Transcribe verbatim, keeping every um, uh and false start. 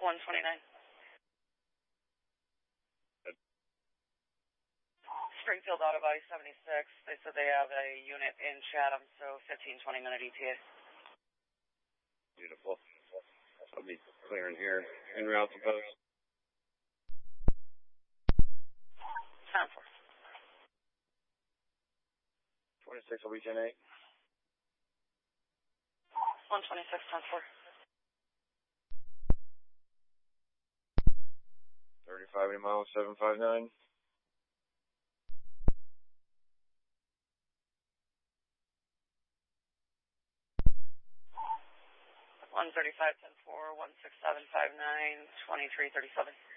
one twenty-nine. Springfield out of I seventy-six. They said they have a unit in Chatham, so fifteen, twenty minute E T A. Beautiful. I'll be clearing here. En route to post. ten four. twenty-six will be ten eight. one twenty-six, ten four. thirty-five miles, seven five nine. one thirty-five, ten four, one six seven five nine, twenty-three thirty-seven.